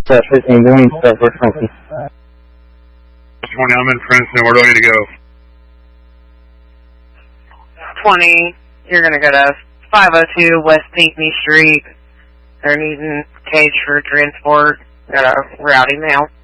15 doing stuff for Frankie. 20, I'm in Princeton. Where do I need to go? 20, you're going to go to 502 West Pinckney Street. They're needing cage for transport. Got a routing now.